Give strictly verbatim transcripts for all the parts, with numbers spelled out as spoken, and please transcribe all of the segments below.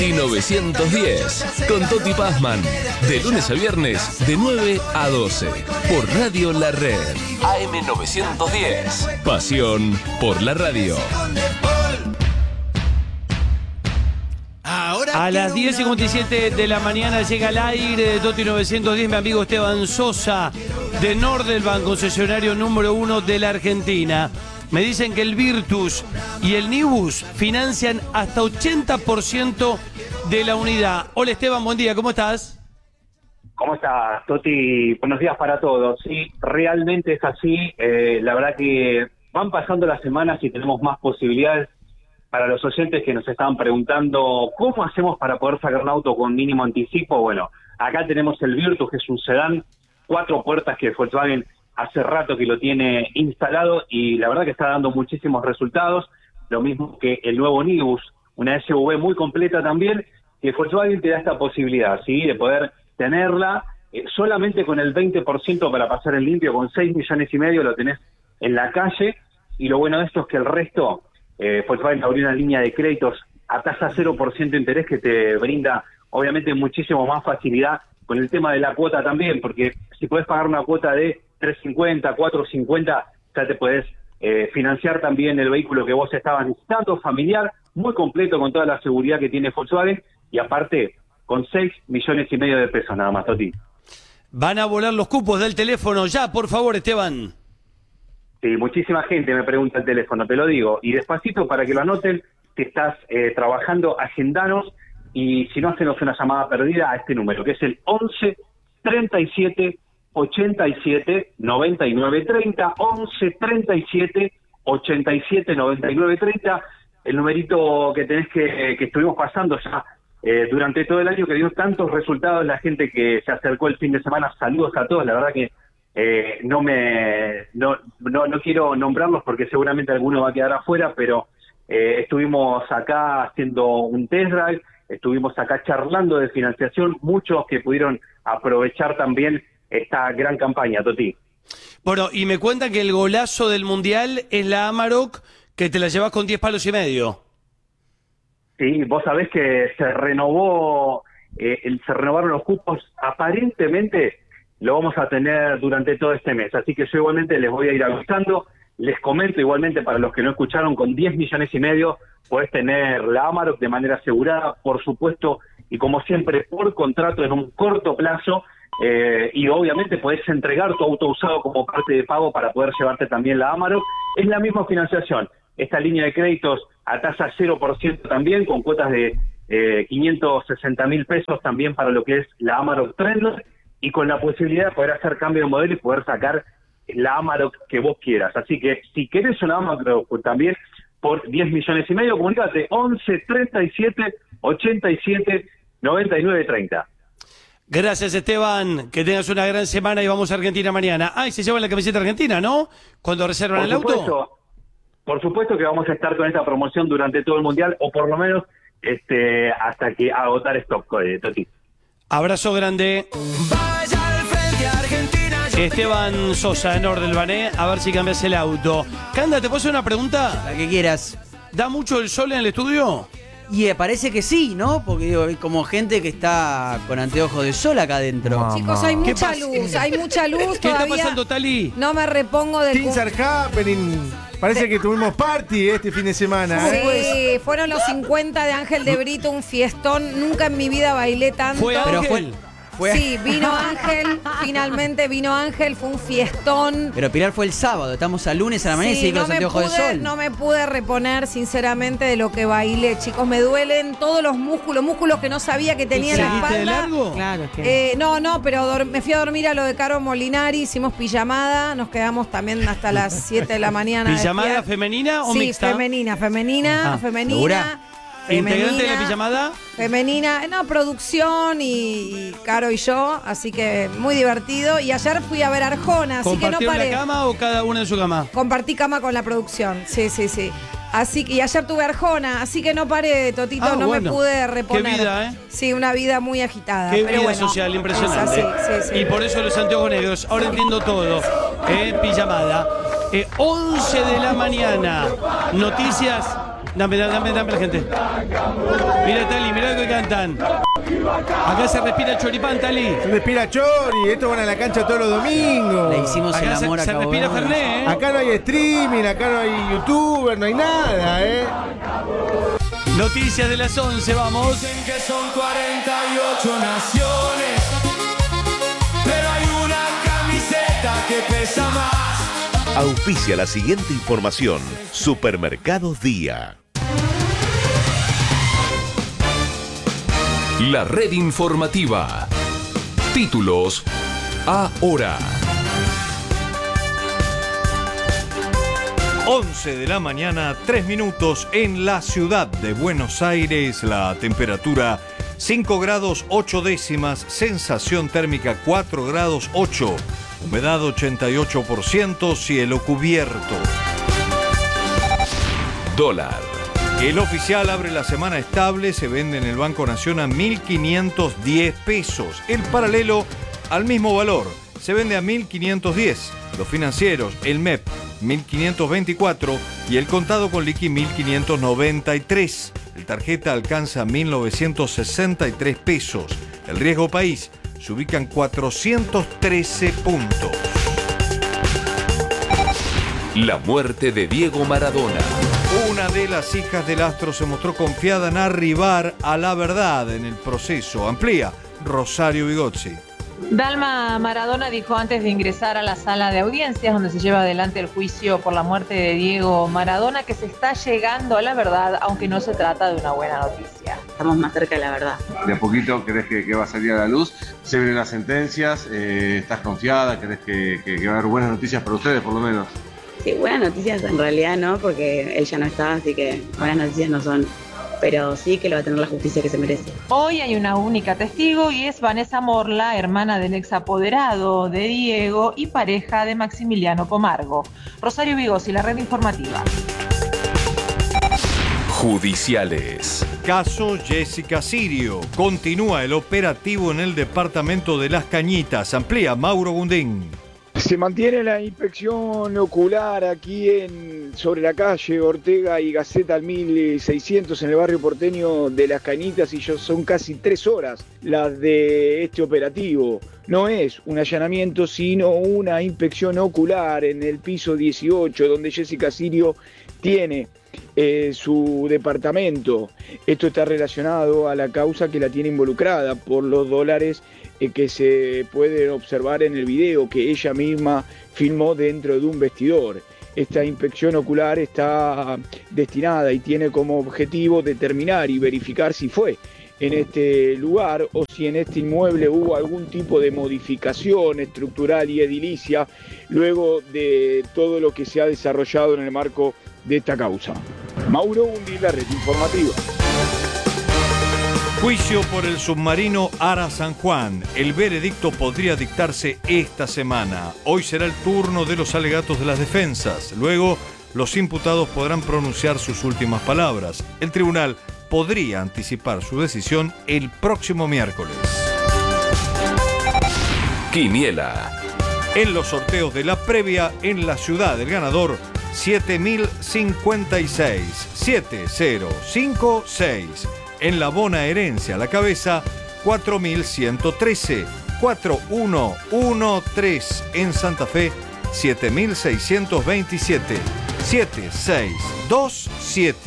Y novecientos diez, con Toti Pazman, de lunes a viernes, de nueve a doce, por Radio La Red. A M novecientos diez, pasión por la radio. A las diez cincuenta y siete de la mañana llega al aire de Toti novecientos diez mi amigo Esteban Sosa, de Nordelban, concesionario número uno de la Argentina. Me dicen que el Virtus y el Nibus financian hasta ochenta por ciento de la unidad. Hola Esteban, buen día, ¿cómo estás? ¿Cómo estás, Toti? Buenos días para todos. Sí, realmente es así. Eh, la verdad que van pasando las semanas y tenemos más posibilidades. Para los oyentes que nos estaban preguntando cómo hacemos para poder sacar un auto con mínimo anticipo, bueno, acá tenemos el Virtus, que es un sedán, cuatro puertas que Volkswagen hace rato que lo tiene instalado y la verdad que está dando muchísimos resultados, lo mismo que el nuevo Nibus, una S U V muy completa también, que Volkswagen te da esta posibilidad, ¿sí?, de poder tenerla eh, solamente con el veinte por ciento para pasar en limpio, con seis millones y medio lo tenés en la calle, y lo bueno de esto es que el resto, eh, Volkswagen abrió una línea de créditos a tasa cero por ciento de interés que te brinda obviamente muchísimo más facilidad con el tema de la cuota también, porque si podés pagar una cuota de tres cincuenta, cuatro cincuenta, ya te podés eh, financiar también el vehículo que vos estabas necesitando, familiar, muy completo con toda la seguridad que tiene Volkswagen y aparte con seis millones y medio de pesos nada más, Toti. Van a volar los cupos del teléfono ya, por favor, Esteban. Sí, muchísima gente me pregunta el teléfono, te lo digo. Y despacito, para que lo anoten, si estás eh, trabajando, agendanos, y si no, hacenos una llamada perdida a este número, que es el once, treinta y siete, ochenta y siete, noventa y nueve, treinta, once, treinta y siete, ochenta y siete, noventa y nueve, treinta, el numerito que tenés que, que estuvimos pasando ya eh, durante todo el año, que dio tantos resultados, la gente que se acercó el fin de semana, saludos a todos, la verdad que eh, no me no, no, no quiero nombrarlos porque seguramente alguno va a quedar afuera, pero eh, estuvimos acá haciendo un test drive, estuvimos acá charlando de financiación, muchos que pudieron aprovechar también esta gran campaña, Toti. Bueno, y me cuentan que el golazo del Mundial es la Amarok, que te la llevas con diez palos y medio. Sí, vos sabés que se renovó, eh, el, se renovaron los cupos, aparentemente lo vamos a tener durante todo este mes, así que yo igualmente les voy a ir avisando, les comento igualmente para los que no escucharon, con diez millones y medio podés tener la Amarok de manera asegurada, por supuesto, y como siempre por contrato en un corto plazo, eh, y obviamente podés entregar tu auto usado como parte de pago para poder llevarte también la Amarok. Es la misma financiación, esta línea de créditos a tasa cero por ciento también, con cuotas de eh, quinientos sesenta mil pesos también para lo que es la Amarok Trendler, y con la posibilidad de poder hacer cambio de modelo y poder sacar la Amarok que vos quieras. Así que si querés una Amarok pues también por diez millones y medio, comunícate once, treinta y siete, ochenta y siete, noventa y nueve, treinta. Gracias, Esteban. Que tengas una gran semana y vamos a Argentina mañana. Ah, y se llevan la camiseta argentina, ¿no? Cuando reservan el auto. Por supuesto que vamos a estar con esta promoción durante todo el Mundial, o por lo menos este hasta que agotar stock, eh, Toti. Abrazo grande. Vaya al frente, Argentina. Esteban Sosa, en Nordelban, ¿eh? A ver si cambias el auto. Canda, ¿te puedo hacer una pregunta? La que quieras. ¿Da mucho el sol en el estudio? Y eh, parece que sí, ¿no? Porque digo, hay como gente que está con anteojos de sol acá adentro. Mamá. Chicos, hay ¿Qué mucha pasa? luz, hay mucha luz ¿Qué todavía. está pasando, Tali? No me repongo del... Things are happening. Parece que tuvimos party este fin de semana. Sí, ¿eh? fueron los cincuenta de Ángel de Brito, un fiestón. Nunca en mi vida bailé tanto. ¿Fue Pero Ángel? fue, fue- Sí, vino Ángel, finalmente vino Ángel, fue un fiestón. Pero Pilar fue el sábado, estamos a lunes a la mañana y Sí, sigue con no los me, anteojos pude, de sol. no me pude reponer sinceramente de lo que bailé, chicos. Me duelen todos los músculos, músculos que no sabía que tenía en la ¿Seguiste de espalda. largo? Claro, es que... Eh, no, no, pero dor- me fui a dormir a lo de Caro Molinari, hicimos pijamada, nos quedamos también hasta las siete de la mañana. ¿Pijamada despiertos. femenina o Sí, mixta? femenina, femenina, Ah, femenina. ¿segura? ¿Integrante de la femenina, pijamada? Femenina, no, producción y, y Caro y yo, así que muy divertido. Y ayer fui a ver Arjona, así que no ¿Compartieron paré. la cama o cada una en su cama? Compartí cama con la producción, sí, sí, sí. Así que, y ayer tuve Arjona, así que no paré, Totito, Ah, no bueno. me pude reponer. Qué vida, ¿eh? Sí, una vida muy agitada. Qué pero vida bueno, social impresionante. es así, sí, sí. Y por eso los anteojos negros. Ahora entiendo todo. Eh, pijamada. Eh, once de la mañana. Noticias Dame, dame, dame la gente. Mira, Tali, mira lo que cantan. Acá se respira choripán, Tali. Se respira chori, esto van a la cancha todos los domingos. Le hicimos Acá el se, amor a se Cabo respira Verde. Fernet, ¿eh? Acá no hay streaming, acá no hay youtuber, no hay nada, ¿eh? Noticias de las once, vamos. Dicen que son cuarenta y ocho naciones, pero hay una camiseta que pesa más. Auspicia la siguiente información. Supermercados Día. La red informativa. Títulos ahora. once de la mañana, tres minutos en la ciudad de Buenos Aires. La temperatura cinco grados ocho décimas, sensación térmica cuatro grados ocho, humedad ochenta y ocho por ciento, cielo cubierto. Dólar. El oficial abre la semana estable, se vende en el Banco Nación a mil quinientos diez pesos. El paralelo al mismo valor, se vende a mil quinientos diez. Los financieros, el M E P, mil quinientos veinticuatro y el contado con liqui mil quinientos noventa y tres. El tarjeta alcanza mil novecientos sesenta y tres pesos. El riesgo país se ubica en cuatrocientos trece puntos. La muerte de Diego Maradona. Una de las hijas del astro se mostró confiada en arribar a la verdad en el proceso. Amplía Rosario Bigozzi. Dalma Maradona dijo antes de ingresar a la sala de audiencias donde se lleva adelante el juicio por la muerte de Diego Maradona que se está llegando a la verdad, aunque no se trata de una buena noticia. Estamos más cerca de la verdad. ¿De a poquito crees que, que va a salir a la luz? Se vienen las sentencias, eh, ¿estás confiada? ¿Crees que, que, que va a haber buenas noticias para ustedes por lo menos? Sí, buenas noticias en realidad no, porque él ya no está, así que buenas noticias no son. Pero sí que lo va a tener la justicia que se merece. Hoy hay una única testigo y es Vanessa Morla, hermana del ex apoderado de Diego y pareja de Maximiliano Pomargo. Rosario Bigozzi, la red informativa. Judiciales. Caso Jessica Sirio. Continúa el operativo en el departamento de Las Cañitas. Amplía Mauro Gundín. Se mantiene la inspección ocular aquí en sobre la calle Ortega y Gaceta al mil seiscientos en el barrio porteño de Las Cañitas y yo son casi tres horas las de este operativo. No es un allanamiento, sino una inspección ocular en el piso dieciocho, donde Jessica Sirio tiene eh, su departamento. Esto está relacionado a la causa que la tiene involucrada por los dólares que se pueden observar en el video que ella misma filmó dentro de un vestidor. Esta inspección ocular está destinada y tiene como objetivo determinar y verificar si fue en este lugar o si en este inmueble hubo algún tipo de modificación estructural y edilicia luego de todo lo que se ha desarrollado en el marco de esta causa. Mauro Undi, la red informativa. Juicio por el submarino Ara San Juan. El veredicto podría dictarse esta semana. Hoy será el turno de los alegatos de las defensas. Luego, los imputados podrán pronunciar sus últimas palabras. El tribunal podría anticipar su decisión el próximo miércoles. Quiniela. En los sorteos de la previa en la ciudad, el ganador siete mil cincuenta y seis, siete cero cinco seis. En la bonaerense a la cabeza, cuatro mil ciento trece, cuatro mil ciento trece. En Santa Fe, siete mil seiscientos veintisiete, siete seis dos siete.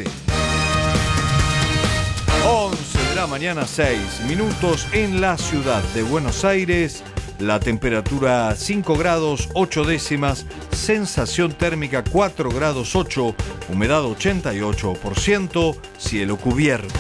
once de la mañana, seis minutos en la ciudad de Buenos Aires. La temperatura cinco grados ocho décimas, sensación térmica cuatro grados ocho, humedad ochenta y ocho por ciento, cielo cubierto.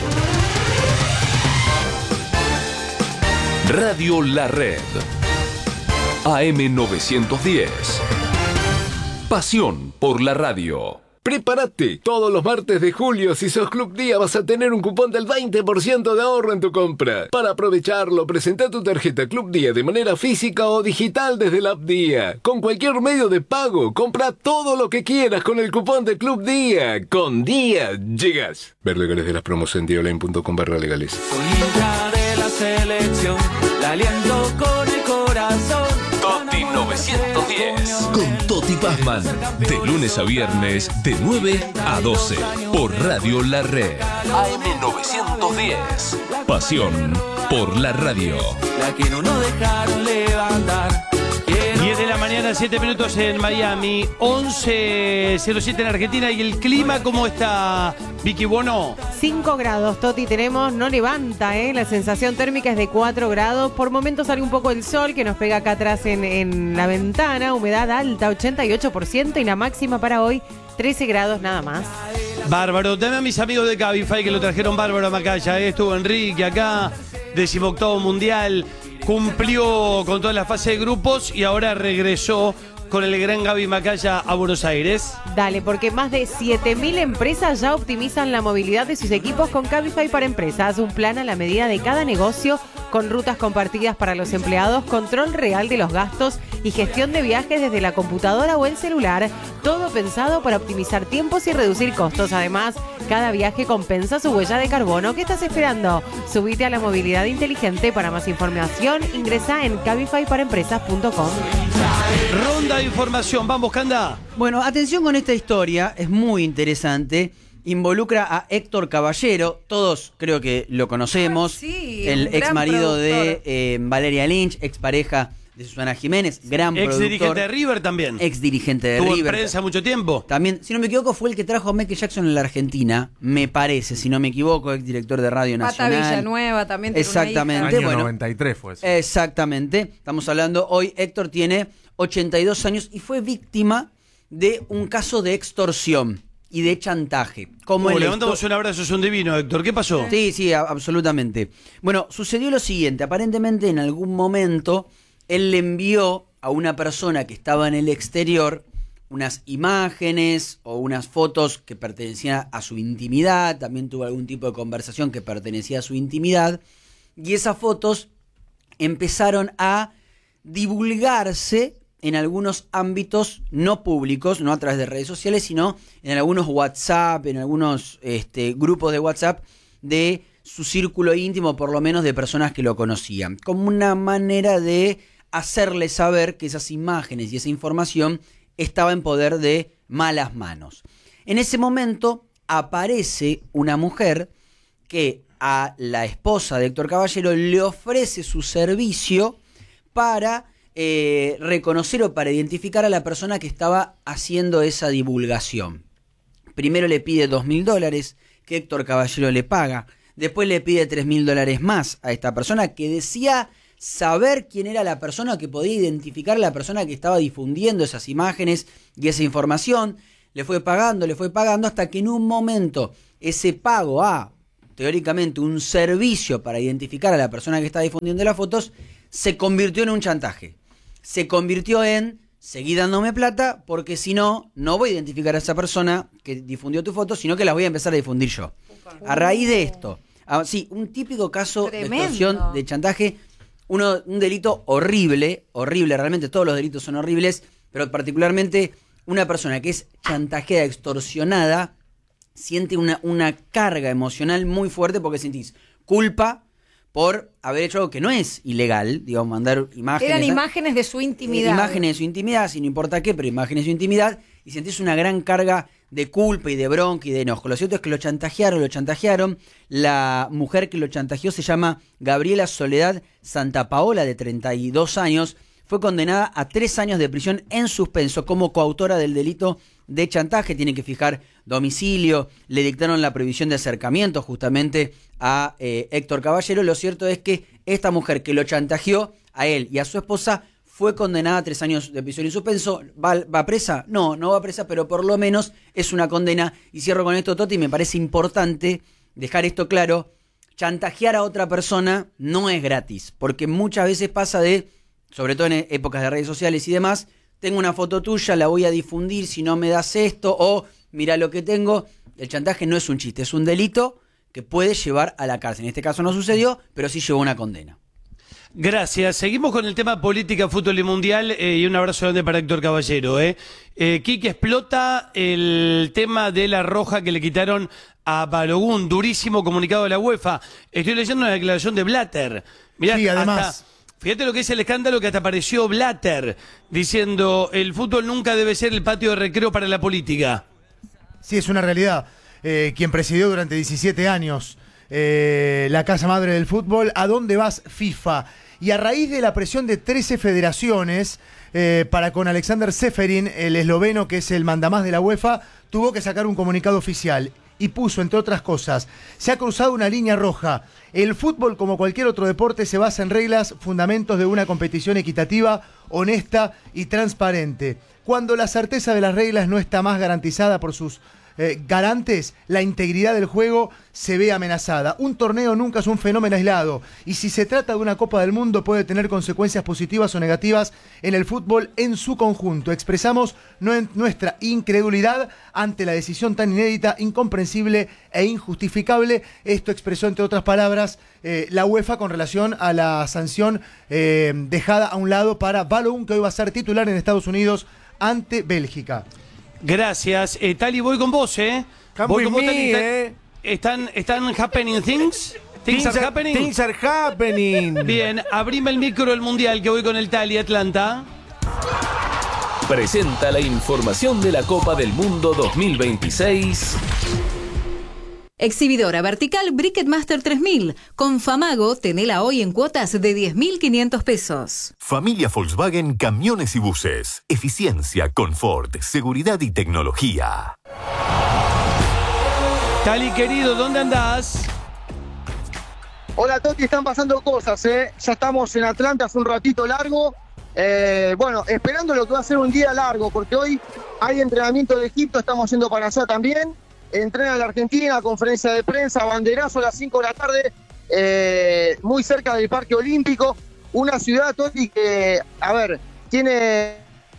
Radio La Red. A M novecientos diez. Pasión por la radio. Prepárate, todos los martes de julio, si sos Club Día, vas a tener un cupón del veinte por ciento de ahorro en tu compra. Para aprovecharlo, presenta tu tarjeta Club Día de manera física o digital desde la app Día. Con cualquier medio de pago, compra todo lo que quieras con el cupón de Club Día. Con Día llegas. Ver legales de las promos en dioline punto com barra legales. Soy hincha de la selección, la aliento con el corazón. Toti Toti novecientos diez. Con Toti Pazman. De lunes a viernes, de nueve a doce. Por Radio La Red. A M novecientos diez. Pasión por la radio. La que no nos dejaron levantar. diez de la mañana, siete minutos en Miami, once cero siete en Argentina. ¿Y el clima cómo está, Vicky Bono? cinco grados, Toti, tenemos, no levanta, ¿eh? La sensación térmica es de cuatro grados. Por momentos sale un poco el sol que nos pega acá atrás en, en la ventana. Humedad alta, ochenta y ocho por ciento. Y la máxima para hoy, trece grados nada más. Bárbaro. Dame a mis amigos de Cabify que lo trajeron bárbaro a Macaya. ¿eh? Estuvo Enrique acá, decimoctavo mundial. Cumplió con toda la fase de grupos y ahora regresó con el gran Gaby Macaya a Buenos Aires. Dale, porque más de siete mil empresas ya optimizan la movilidad de sus equipos con Cabify para empresas. Un plan a la medida de cada negocio, con rutas compartidas para los empleados, control real de los gastos y gestión de viajes desde la computadora o el celular. Todo pensado para optimizar tiempos y reducir costos. Además, cada viaje compensa su huella de carbono. ¿Qué estás esperando? Subite a la movilidad inteligente. Para más información, ingresa en cabify para empresas punto com. Ronda de información. Vamos, Canda. Bueno, atención con esta historia. Es muy interesante. Involucra a Héctor Caballero. Todos creo que lo conocemos. Ah, sí, el un ex gran marido de productor. eh, Valeria Lynch, ex pareja de Susana Jiménez, gran Ex productor. dirigente de River también. Ex dirigente de Estuvo en River. prensa mucho tiempo. También, si no me equivoco, fue el que trajo a Michael Jackson en la Argentina, me parece, si no me equivoco, ex director de Radio Pata Nacional. Villanueva también tiene Exactamente. una hija. Año bueno, noventa y tres fue eso. Exactamente. Estamos hablando, hoy Héctor tiene ochenta y dos años y fue víctima de un caso de extorsión y de chantaje. Como Uh, el levantamos un abrazo, es un divino, Héctor. ¿Qué pasó? Sí, sí, a- absolutamente. Bueno, sucedió lo siguiente. Aparentemente, en algún momento, él le envió a una persona que estaba en el exterior unas imágenes o unas fotos que pertenecían a su intimidad. También tuvo algún tipo de conversación que pertenecía a su intimidad. Y esas fotos empezaron a divulgarse en algunos ámbitos no públicos, no a través de redes sociales, sino en algunos WhatsApp, en algunos este, grupos de WhatsApp de su círculo íntimo, por lo menos de personas que lo conocían, como una manera de hacerle saber que esas imágenes y esa información estaba en poder de malas manos. En ese momento aparece una mujer que a la esposa de Héctor Caballero le ofrece su servicio para eh, reconocer o para identificar a la persona que estaba haciendo esa divulgación. Primero le pide dos mil dólares, que Héctor Caballero le paga. Después le pide tres mil dólares más a esta persona que decía saber quién era la persona, que podía identificar a la persona que estaba difundiendo esas imágenes y esa información. Le fue pagando, le fue pagando hasta que en un momento ese pago a, teóricamente, un servicio para identificar a la persona que está difundiendo las fotos se convirtió en un chantaje. Se convirtió en, seguí dándome plata porque si no, no voy a identificar a esa persona que difundió tu foto, sino que las voy a empezar a difundir yo. A raíz de esto, ah, sí, un típico caso Tremendo. de extorsión, de chantaje, uno, un delito horrible, horrible, realmente todos los delitos son horribles, pero particularmente una persona que es chantajeada, extorsionada, siente una, una carga emocional muy fuerte porque sentís culpa por haber hecho algo que no es ilegal, digamos, mandar imágenes. Eran ¿eh? imágenes de su intimidad. Imágenes de su intimidad, si no importa qué, pero imágenes de su intimidad, y sentís una gran carga de culpa y de bronca y de enojo. Lo cierto es que lo chantajearon, lo chantajearon. La mujer que lo chantajeó se llama Gabriela Soledad Santapaola, de treinta y dos años. Fue condenada a tres años de prisión en suspenso como coautora del delito de chantaje. Tiene que fijar domicilio. Le dictaron la prohibición de acercamiento justamente a eh, Héctor Caballero. Lo cierto es que esta mujer que lo chantajeó a él y a su esposa fue condenada a tres años de prisión en suspenso. ¿Va, ¿Va presa? No, no va presa, pero por lo menos es una condena. Y cierro con esto, Toti, me parece importante dejar esto claro. Chantajear a otra persona no es gratis, porque muchas veces pasa de, sobre todo en épocas de redes sociales y demás, tengo una foto tuya, la voy a difundir si no me das esto, o mira lo que tengo. El chantaje no es un chiste, es un delito que puede llevar a la cárcel. En este caso no sucedió, pero sí llevó una condena. Gracias. Seguimos con el tema política, fútbol y mundial, eh, y un abrazo grande para Héctor Caballero. Eh. Eh, Quique, explota el tema de la roja que le quitaron a Balogun, durísimo comunicado de la UEFA. Estoy leyendo una declaración de Blatter. Mirá, Sí, además. hasta Fíjate lo que es el escándalo que hasta apareció Blatter diciendo el fútbol nunca debe ser el patio de recreo para la política. Sí, es una realidad. Eh, quien presidió durante diecisiete años eh, la casa madre del fútbol, ¿a dónde vas, FIFA? Y a raíz de la presión de trece federaciones eh, para con Alexander Čeferin, el esloveno que es el mandamás de la UEFA, tuvo que sacar un comunicado oficial y puso, entre otras cosas, se ha cruzado una línea roja. El fútbol, como cualquier otro deporte, se basa en reglas, fundamentos de una competición equitativa, honesta y transparente. Cuando la certeza de las reglas no está más garantizada por sus eh, garantes, la integridad del juego se ve amenazada. Un torneo nunca es un fenómeno aislado, y si se trata de una Copa del Mundo puede tener consecuencias positivas o negativas en el fútbol en su conjunto. Expresamos nuestra incredulidad ante la decisión tan inédita, incomprensible e injustificable. Esto expresó, entre otras palabras, eh, la UEFA con relación a la sanción eh, dejada a un lado para Balogun, que hoy va a ser titular en Estados Unidos ante Bélgica. Gracias. Eh, Tali, voy con vos, ¿eh? Come Voy with con vos, me, Tali. Está- eh. ¿Están, ¿Están happening things? ¿Things are happening? Things are happening. Bien, abrime el micro del Mundial que voy con el Tali Atlanta. Presenta la información de la Copa del Mundo dos mil veintiséis. Exhibidora vertical Briquet Master tres mil. Con Famago, tenela hoy en cuotas de diez mil quinientos pesos. Familia Volkswagen Camiones y Buses. Eficiencia, confort, seguridad y tecnología. Tali, querido, ¿dónde andás? Hola, Toti, están pasando cosas, ¿eh? Ya estamos en Atlanta hace un ratito largo. Eh, bueno, esperando lo que va a ser un día largo, porque hoy hay entrenamiento de Egipto, estamos yendo para allá también. Entrena la Argentina, conferencia de prensa, banderazo a las cinco de la tarde, eh, muy cerca del Parque Olímpico. Una ciudad, Toti, que, a ver, tiene...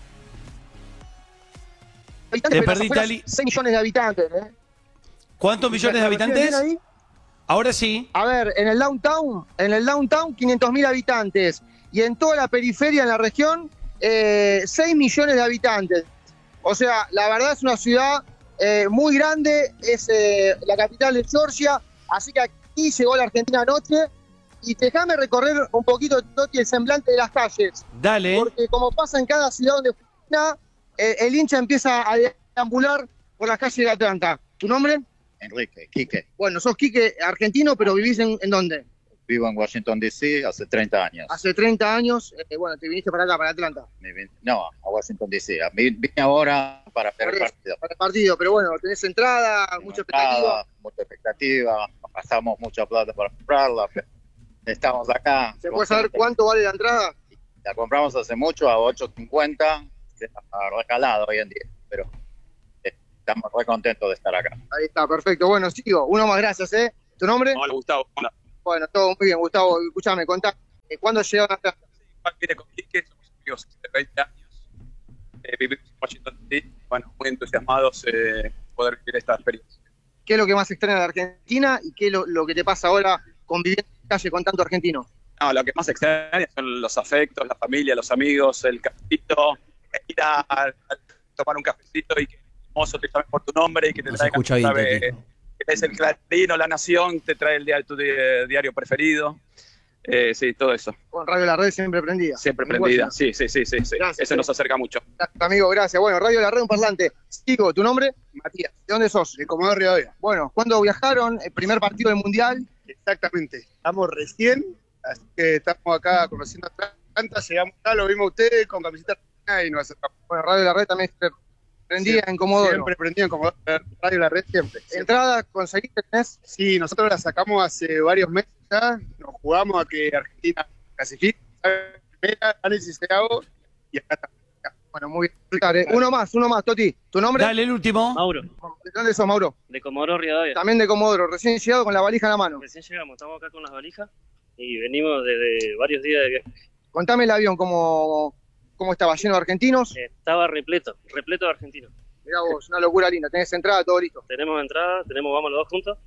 Te perdí, Tali. seis millones de habitantes, ¿eh? ¿Cuántos millones de habitantes? Ahí? Ahora sí. A ver, en el downtown, en el downtown quinientos mil habitantes. Y en toda la periferia, en la región, eh, seis millones de habitantes. O sea, la verdad es una ciudad eh, muy grande, es eh, la capital de Georgia, así que aquí llegó la Argentina anoche. Y déjame recorrer un poquito, Toti, el semblante de las calles. Dale. Porque como pasa en cada ciudad donde funciona, eh, el hincha empieza a deambular por las calles de Atlanta. ¿Tu nombre? Enrique, Quique. Bueno, sos Quique argentino, pero vivís en, ¿en dónde? Vivo en Washington, D C hace treinta años. Hace treinta años, eh, bueno, te viniste para acá, para Atlanta. Me vin- No, a Washington, D C. Vine ahora para ver el partido. Para el partido, pero bueno, tenés entrada, mucha expectativa. Nada, mucha expectativa. Pasamos mucha plata para comprarla. pero Estamos acá. ¿Se puede saber cuánto vale la entrada? La compramos hace mucho a ocho cincuenta. Está recalado hoy en día, pero eh, estamos muy contentos de estar acá. Ahí está, perfecto. Bueno, sigo. Uno más, gracias, ¿eh? ¿Tu nombre? Hola, Gustavo. Hola. Bueno, todo muy bien, Gustavo. Escúchame, contá. eh, ¿Cuándo llegaron acá? Viene con Quique, somos amigos de veinte años. Eh, vivimos en Washington, D C. Bueno, muy entusiasmados de poder vivir esta experiencia. ¿Qué es lo que más extraña de Argentina y qué es lo, lo que te pasa ahora conviviendo en la calle con tanto argentino? No, lo que más extraña son los afectos, la familia, los amigos, el cafecito, ir a, a tomar un cafecito y que el mozo te llame por tu nombre y que te No se traiga, escucha bien, sabe, Toti. que es el Clarín o La Nación, te trae el día, tu di- diario preferido. Eh, sí, todo eso. Con Radio La Red siempre prendida. Siempre Muy prendida, buena. sí, sí, sí, sí, sí. Gracias, Eso eh. nos acerca mucho. Gracias, amigo, gracias. Bueno, Radio La Red, un parlante. Sigo, ¿tu nombre? Matías. ¿De dónde sos? De Comodoro Rivadavia. Bueno, ¿cuándo viajaron? ¿El primer partido del Mundial? Exactamente. Estamos recién, así que estamos acá conociendo Atlanta. Llegamos acá, lo vimos a ustedes con camiseta argentina y nos acercamos. Bueno, Radio La Red también siempre prendida Siempre, en Comodoro. Siempre prendida en Comodoro. Radio La Red siempre. ¿Entrada conseguiste? ¿Tenés? Sí, nosotros la sacamos hace varios meses ya. Nos jugamos a que Argentina clasifique. Primera, análisis se hago y acá está. Bueno, muy bien. Uno más, uno más, Toti. ¿Tu nombre? Dale, el último. Mauro, ¿De dónde sos, Mauro? de Comodoro Rivadavia. También de Comodoro, recién llegado con la valija en la mano. Recién llegamos, estamos acá con las valijas y venimos desde varios días de viaje. Contame el avión, cómo, cómo estaba, lleno de argentinos. Estaba repleto, repleto de argentinos. Mirá vos, una locura linda. Tenés entrada, todo listo. Tenemos entrada, tenemos, vamos los dos juntos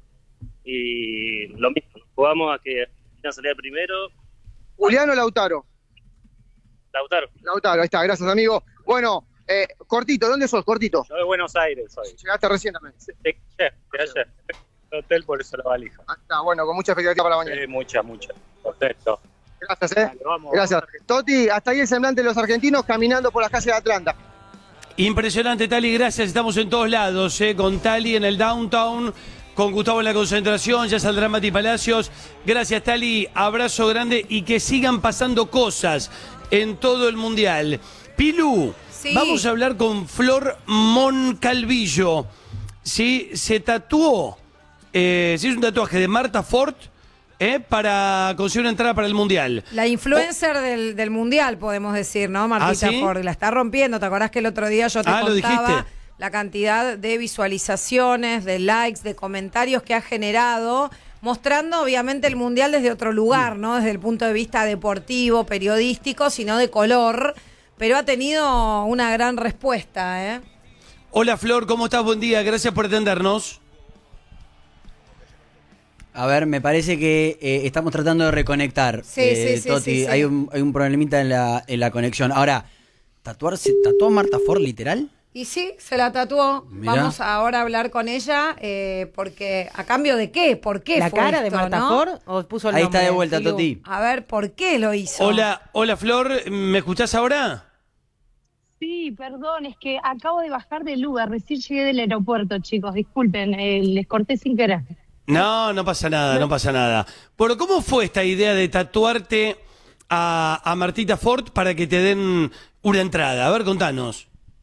y lo mismo, nos jugamos a que Argentina saliera primero. Juliano Lautaro. Lautaro. Lautaro, ahí está, gracias, amigo. Bueno, eh, cortito, ¿dónde sos? Cortito. Yo de Buenos Aires soy. Llegaste recién también. De ayer, de ayer. Hotel, por eso la valija. Ah, está, bueno, con mucha expectativa para mañana. Sí, mucha, mucha. Contento. Gracias, eh. Dale, vamos, Gracias. vamos, Toti, hasta ahí el semblante de los argentinos caminando por las calles de Atlanta. Impresionante, Tali, gracias. Estamos en todos lados, eh, con Tali en el downtown, con Gustavo en la concentración, ya saldrá Mati Palacios. Gracias, Tali, abrazo grande y que sigan pasando cosas en todo el Mundial. Pilu, Sí. vamos a hablar con Flor Moncalvillo. ¿Sí? Se tatuó, eh, se hizo un tatuaje de Marta Ford eh, para conseguir una entrada para el Mundial. La influencer oh. del, del Mundial, podemos decir, ¿no? Martita ¿Ah, sí? Ford, la está rompiendo. ¿Te acordás que el otro día yo te ah, contaba la cantidad de visualizaciones, de likes, de comentarios que ha generado, mostrando obviamente el Mundial desde otro lugar, ¿no? Desde el punto de vista deportivo, periodístico, sino de color, pero ha tenido una gran respuesta, ¿eh? Hola, Flor, ¿cómo estás? Buen día, gracias por atendernos. A ver, me parece que eh, estamos tratando de reconectar. Sí, eh, sí, sí, Toti, sí, sí. Hay, un, hay un problemita en la, en la conexión. Ahora, ¿tatuarse, ¿tatuó a Marta Ford literal? Y sí, se la tatuó. Mirá. Vamos ahora a hablar con ella, eh, porque ¿a cambio de qué? ¿Por qué ¿La fue cara de esto, Marta no? Ford o puso el Ahí nombre? está de vuelta, Filu? Toti. A ver, ¿por qué lo hizo? Hola, hola, Flor, ¿me escuchás ahora? Sí, perdón, es que acabo de bajar del Uber, recién llegué del aeropuerto, chicos, disculpen, eh, les corté sin querer. No, no pasa nada, no pasa nada. Bueno, ¿cómo fue esta idea de tatuarte a, a Martita Ford para que te den una entrada? A ver, contanos.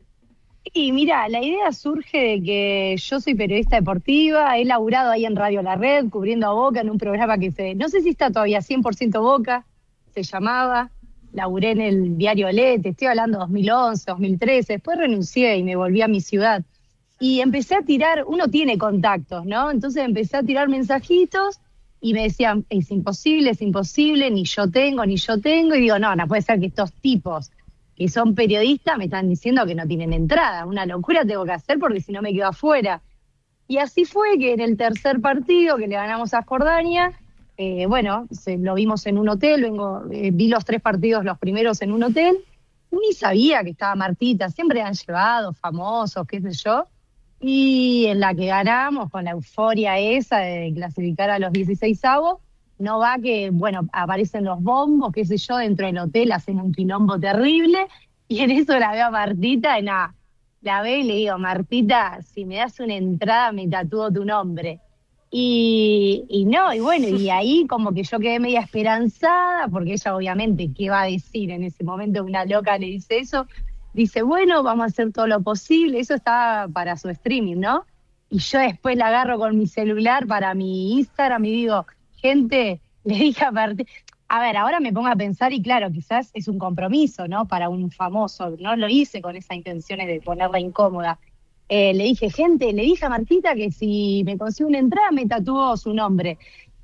Y mira, la idea surge de que yo soy periodista deportiva, he laburado ahí en Radio La Red, cubriendo a Boca en un programa que se, no sé si está todavía cien por ciento Boca, se llamaba, laburé en el diario Le, te estoy hablando dos mil once, dos mil trece, después renuncié y me volví a mi ciudad. Y empecé a tirar, uno tiene contactos, ¿no? Entonces empecé a tirar mensajitos y me decían, es imposible, es imposible, ni yo tengo, ni yo tengo. Y digo, no, no puede ser que estos tipos que son periodistas me están diciendo que no tienen entrada. Una locura tengo que hacer porque si no me quedo afuera. Y así fue que en el tercer partido que le ganamos a Jordania, eh, bueno, se, lo vimos en un hotel, vengo, eh, vi los tres partidos, los primeros en un hotel, ni sabía que estaba Martita, siempre han llevado famosos, qué sé yo. Y en la que ganamos, con la euforia esa de clasificar a los dieciseisavos, no va que, bueno, aparecen los bombos, qué sé yo, dentro del hotel, hacen un quilombo terrible, y en eso la veo a Martita, y nada, la veo y le digo, Martita, si me das una entrada me tatúo tu nombre. Y, y no, y bueno, y ahí como que yo quedé media esperanzada, porque ella obviamente, ¿qué va a decir en ese momento? Una loca le dice eso, dice, bueno, vamos a hacer todo lo posible, eso estaba para su streaming, ¿no? Y yo después la agarro con mi celular para mi Instagram y digo, gente, le dije a Martita, a ver, ahora me pongo a pensar y claro, quizás es un compromiso, ¿no? Para un famoso, no lo hice con esas intenciones de ponerla incómoda. Eh, le dije, gente, le dije a Martita que si me consigo una entrada me tatuó su nombre.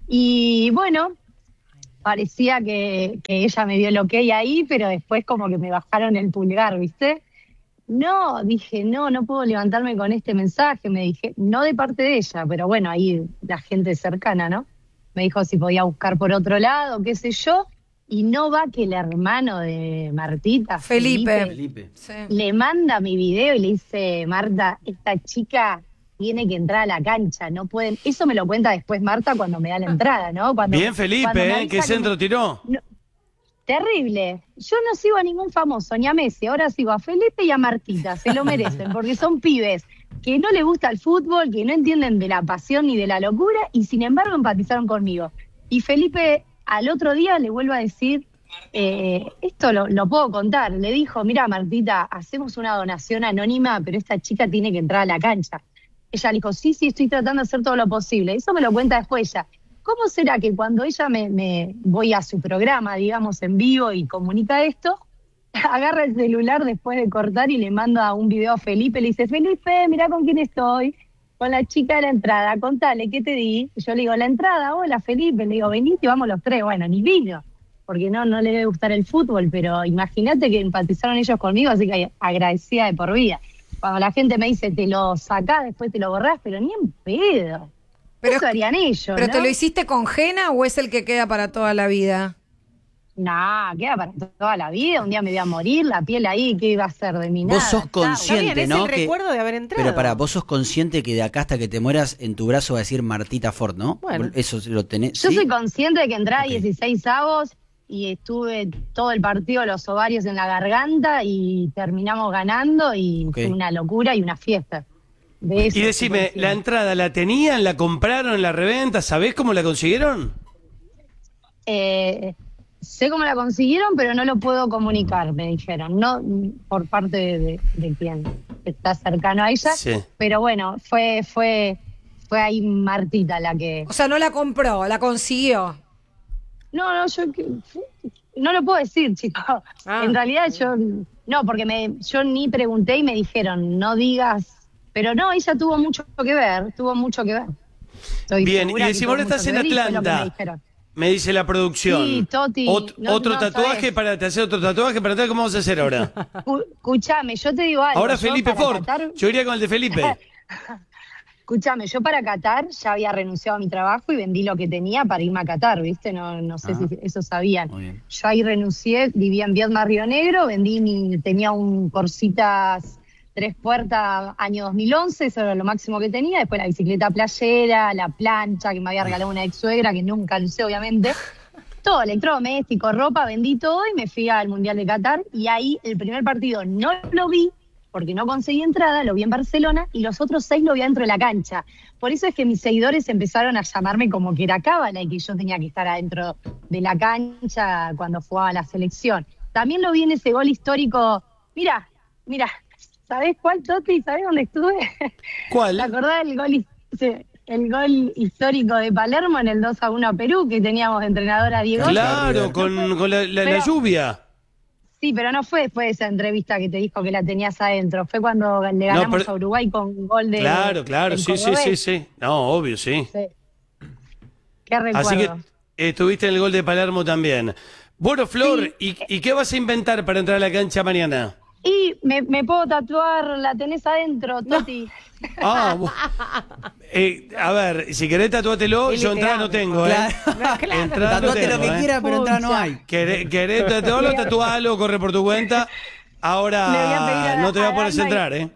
Y bueno, parecía que, que ella me dio el ok ahí, pero después como que me bajaron el pulgar, ¿viste? No, dije, no, no puedo levantarme con este mensaje, me dije, no de parte de ella, pero bueno, ahí la gente cercana, ¿no? Me dijo si podía buscar por otro lado, qué sé yo, y no va que el hermano de Martita, Felipe, Felipe. Sí. le manda mi video y le dice, Marta, esta chica tiene que entrar a la cancha, no pueden, eso me lo cuenta después Marta cuando me da la entrada, ¿no? Cuando, Bien, cuando me Felipe, ¿eh? avisa ¿Qué que centro me- tiró? No, terrible. Yo no sigo a ningún famoso, ni a Messi, ahora sigo a Felipe y a Martita, se lo merecen, porque son pibes que no les gusta el fútbol, que no entienden de la pasión ni de la locura, y sin embargo empatizaron conmigo. Y Felipe al otro día le vuelvo a decir, eh, esto lo, lo puedo contar, le dijo, mira Martita, hacemos una donación anónima, pero esta chica tiene que entrar a la cancha. Ella le dijo, sí, sí, estoy tratando de hacer todo lo posible. Eso me lo cuenta después ella. ¿Cómo será que cuando ella me, me voy a su programa, digamos, en vivo y comunica esto, agarra el celular después de cortar y le manda un video a Felipe, le dice, Felipe, mirá con quién estoy, con la chica de la entrada, contale, ¿qué te di? Yo le digo, la entrada, hola Felipe, le digo, venite y vamos los tres. Bueno, ni vino, porque no, no le debe gustar el fútbol, pero imagínate que empatizaron ellos conmigo, así que agradecida de por vida. Cuando la gente me dice, te lo sacás, después te lo borrás, pero ni en pedo. Pero, Eso harían ellos, ¿Pero ¿no? te lo hiciste con Jena o es el que queda para toda la vida? Nah, queda para toda la vida, un día me voy a morir, la piel ahí, ¿qué iba a hacer de mí? Vos Nada, sos chao. consciente, Está bien, ¿no? es el Que- recuerdo de haber entrado. Pero para, vos sos consciente que de acá hasta que te mueras en tu brazo va a decir Martita Ford, ¿no? Bueno. Eso lo tenés. Yo ¿sí? soy consciente de que entré a Ok. dieciséis avos y estuve todo el partido, los ovarios en la garganta y terminamos ganando y Okay. fue una locura y una fiesta. De eso Y decime, estoy ¿la entrada la tenían, la compraron en la reventa? ¿Sabés cómo la consiguieron? Eh, sé cómo la consiguieron, pero no lo puedo comunicar, me dijeron. No por parte de, de, de quien está cercano a ella. Sí. Pero bueno, fue, fue, fue ahí Martita la que... O sea, no la compró, la consiguió. No, no, yo que- no lo puedo decir, chicos. Ah. En realidad yo no, porque me, yo ni pregunté y me dijeron, no digas. Pero no, ella tuvo mucho que ver, tuvo mucho que ver. Estoy Bien, segura y que decime, tuvo ahora mucho estás que en ver y fue lo que Atlanta. me dijeron. Me dice la producción. Sí, Toti, Ot- no- ¿Otro no tatuaje sabés. para te hacer otro tatuaje para atrás? ¿Cómo vamos a hacer ahora? Escuchame, yo te digo algo. Ahora yo Felipe para Ford. Qatar- Yo iría con el de Felipe. Escuchame, yo para Qatar ya había renunciado a mi trabajo y vendí lo que tenía para irme a Qatar, ¿viste? No, no sé Ah. si eso sabían. Muy bien. Yo ahí renuncié, vivía en Viedma, Río Negro, vendí mi, tenía un Corsitas tres puertas año dos mil once, eso era lo máximo que tenía, después la bicicleta playera, la plancha que me había regalado una ex suegra que nunca lo usé obviamente, todo, electrodoméstico, ropa, vendí todo y me fui al Mundial de Qatar y ahí el primer partido no lo vi porque no conseguí entrada, lo vi en Barcelona y los otros seis lo vi adentro de la cancha. Por eso es que mis seguidores empezaron a llamarme como que era cábala y que yo tenía que estar adentro de la cancha cuando jugaba la selección. También lo vi en ese gol histórico. Mira, mira, ¿sabés cuál, Toti? ¿Sabés dónde estuve? ¿Cuál? ¿Te acordás del gol, his- el gol histórico de Palermo en el dos a uno a Perú que teníamos de entrenadora a Diego? Claro, con, con la, la- la Pero- lluvia. Sí, pero no fue después de esa entrevista que te dijo que la tenías adentro. Fue cuando le ganamos pero- a Uruguay con gol de... Claro, claro, del sí, sí, cordobés. sí, sí. No, obvio, sí. Sí. Qué recuerdo. Así que eh, estuviste en el gol de Palermo también. Bueno, Flor, ¿y, ¿y qué vas a inventar para entrar a la cancha mañana? Y me, me puedo tatuar, la tenés adentro, Toti. Ah, bu- eh, a ver, si querés tatuátelo, Es yo entrada literal. no tengo, ¿eh? Claro. Entrada no Tatuate lo tengo, que ¿eh? quieras, pero entrada no hay. Querés, querés tatuarlo, tatualo, corre por tu cuenta. Le voy a Ahora pedir a- no te voy a a poner a Dalma y- entrar, ¿eh?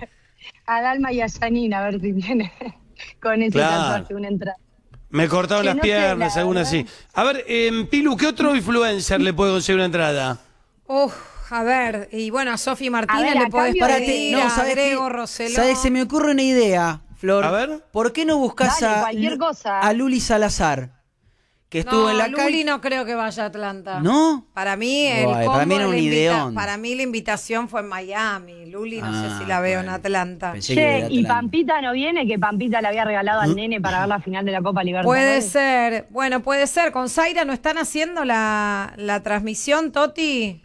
A Dalma y a Janina, a ver si viene con ese Claro. tatuaje una entrada. Me cortaron Que las no sé, piernas, la alguna verdad. así. A ver, eh, Pilu, ¿qué otro influencer le puede conseguir una entrada? Uf, a ver, y bueno, a Sofi Martínez A ver, le a podés cambio de- pedir, no, a ¿sabes Grego qué? Roseló. ¿Sabes? Se me ocurre una idea, Flor. A ver. ¿Por qué no buscas Dale, a, cualquier Lu- cosa. a Luli Salazar? Que estuvo no, en la Luli calle. no creo que vaya a Atlanta. ¿No? Para mí el Guay, combo para mí era de un la invita- ideón. para mí la invitación fue en Miami. Luli no Ah, sé si la veo bueno. en Atlanta. Pensé que Che, era y Atlanta. Pampita no viene, que Pampita le había regalado al ¿Mm? nene para ver la final de la Copa Puede Libertadores. ser, bueno, puede ser. Con Zaira no están haciendo la, la transmisión, Toti.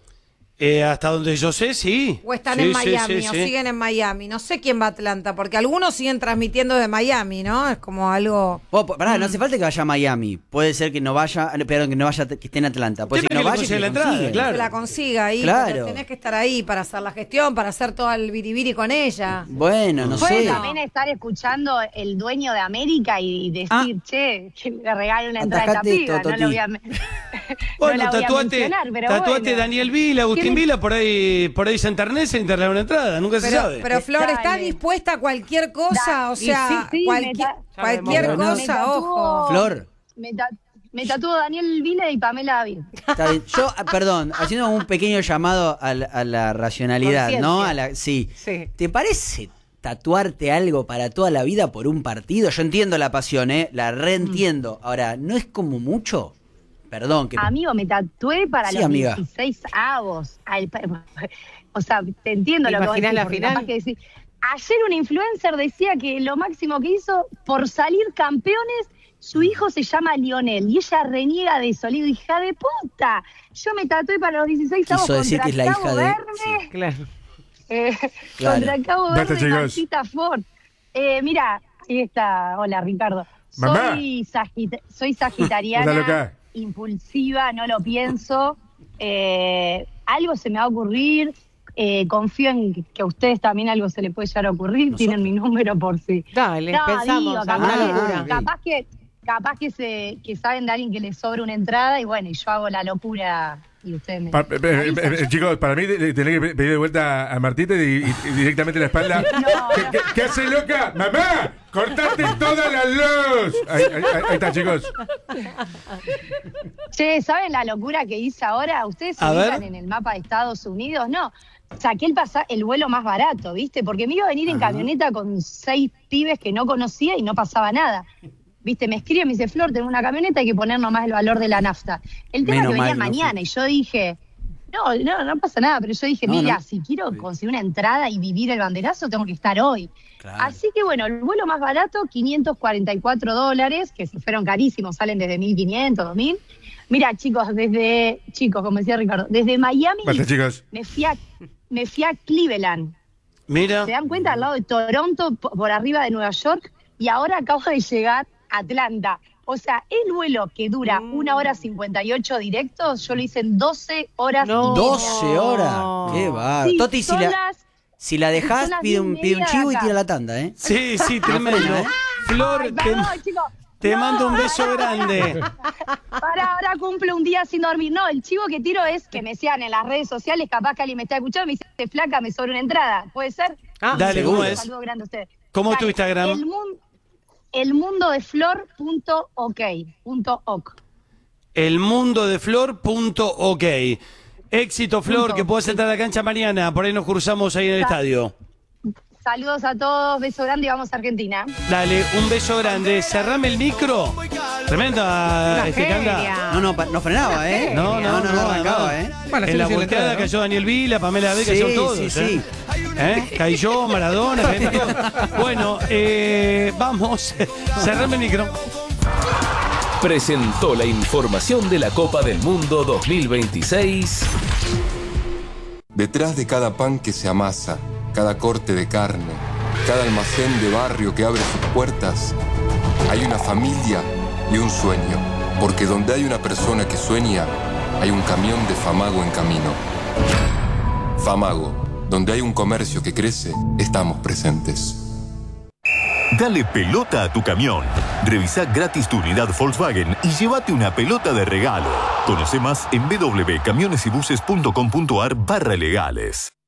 Eh, hasta donde yo sé, sí. O están Sí, en sí, Miami, sí, o sí. siguen en Miami. No sé quién va a Atlanta, porque algunos siguen transmitiendo de Miami, ¿no? Es como algo. Oh, pará, Mm. no hace falta que vaya a Miami. Puede ser que no vaya, perdón, que no vaya, que esté en Atlanta. Puede Sí, ser que pero no que vaya y consiga que la entrada, consiga. claro. Que la consiga ahí. Claro. Pero tenés que estar ahí para hacer la gestión, para hacer todo el biribiri con ella. Bueno, no Puede sé. también estar escuchando el dueño de América y decir, Ah. che, que le regale una entrada a esta Atajate piba. esto, No lo Toti. voy a, no Bueno, la voy a tatuate, mencionar, pero tatuate bueno. Daniel Vila, Agustín ¿Quién es? Vila, por ahí, por ahí se enternece y te regala una entrada, nunca se Pero, sabe. pero Flor, ¿está Dale. dispuesta a cualquier cosa? Da- O sea, y sí, sí, cualquier, me ta- cualquier Pero no- cosa, Me tatuó- ojo. Flor, Me, ta- me tatuó Daniel Vila y Pamela David. está bien. Yo, ah, perdón, haciendo un pequeño llamado a la, a la racionalidad, ¿no? Conciencia. A la, sí. Sí. ¿Te parece tatuarte algo para toda la vida por un partido? Yo entiendo la pasión, ¿eh? La reentiendo. Ahora, ¿no es como mucho? Perdón, que... Amigo, me tatué para Sí, los amiga. dieciséis avos. Al- o sea, te entiendo ¿Te lo que vos imaginás decís, la porque final? capaz que decís- ayer un influencer decía que lo máximo que hizo por salir campeones, su hijo se llama Lionel y ella reniega de eso. Le digo, hija de puta, yo me tatué para los dieciséis avos Quiso decir contra que es la Cabo hija de- Verde, Claro. eh, Claro. contra Cabo Basta, Verde, chicos. Martita Ford. Eh, mira, ahí está, hola Ricardo. Mamá. Soy, sagita- soy Hola, sagitariana, loca. impulsiva, no lo pienso. Eh, algo se me va a ocurrir. Eh, confío en que a ustedes también algo se les puede llegar a ocurrir. Tienen mi número por si. Dale, No, pensamos. digo, alguna capaz, que- locura. ok. capaz que capaz que se que saben de alguien que les sobra una entrada y bueno, y yo hago la locura y ustedes me. Pa- eh, eh, avisan. eh, chicos, para mí eh, tenés que pedir de vuelta a Martita y, y- y directamente la espalda. No, ¿Qué, qué- qué hace, loca? ¡Mamá! ¡Cortate toda la luz! Ahí, ahí, ahí, ahí está, chicos. Che, ¿saben la locura que hice ahora? ¿Ustedes se A ver. ubican en el mapa de Estados Unidos? No, saqué el, pasa el vuelo más barato, ¿viste? Porque me iba a venir en camioneta con seis pibes que no conocía y no pasaba nada. ¿Viste? Me escribe, me dice, Flor, tengo una camioneta, hay que poner nomás el valor de la nafta. El tema Menos es que venía mal, no mañana y yo dije... No, no, no pasa nada, pero yo dije, No, mira, no. si quiero conseguir una entrada y vivir el banderazo, tengo que estar hoy. Claro. Así que bueno, el vuelo más barato, quinientos cuarenta y cuatro dólares, que si fueron carísimos, salen desde mil quinientos, dos mil. Mira, chicos, desde, chicos, como decía Ricardo, desde Miami Basta, chicos. me fui a, me fui a Cleveland. Mira. ¿Se dan cuenta? Al lado de Toronto, po- por arriba de Nueva York, y ahora acabo de llegar a Atlanta. O sea, el vuelo que dura una hora cincuenta y ocho directos, yo lo hice en doce horas y media. doce horas. Qué va. Sí, Toti, si son la, las- si la dejás, son las pide un, diez y pide un media chivo de y acá. tira la tanda, ¿eh? Sí, sí, No tremendo. frena, ¿eh? Flor, Ay, te, perdón, chicos. te No, mando un beso no. grande. Para ahora cumple un día sin dormir. No, el chivo que tiro es que me sigan en las redes sociales, capaz que alguien me está escuchando y me dice, flaca, me sobra una entrada. ¿Puede ser? Ah, dale, ¿cómo es? Un saludo grande a ustedes. ¿Cómo es tu Dale, Instagram? El, mun- el mundo de flor punto ok. Punto ok. Elmundodeflor.ok. Éxito, Flor, Punto. que puedas entrar a la cancha mañana. Por ahí nos cruzamos ahí en el Sa- estadio. Saludos a todos, beso grande y vamos a Argentina. Dale, un beso grande. Cerrame el micro. Tremenda este que anda. No, no, pa- no frenaba, ¿eh? No, no, no, no, arrancaba, además, ¿eh? en la volteada cayó Daniel Vila, Pamela B, cayeron Sí, todos. sí, ¿eh? sí. ¿Eh? Cayó Maradona, cayeron todos. Bueno, eh, vamos. Cerrame el micro. Presentó la información de la Copa del Mundo dos mil veintiséis. Detrás de cada pan que se amasa, cada corte de carne, cada almacén de barrio que abre sus puertas, hay una familia y un sueño. Porque donde hay una persona que sueña, hay un camión de Famago en camino. Famago, donde hay un comercio que crece, estamos presentes. Dale pelota a tu camión. Revisa gratis tu unidad Volkswagen y llévate una pelota de regalo. Conoce más en w w w punto camiones y buses punto com punto a r barra legales.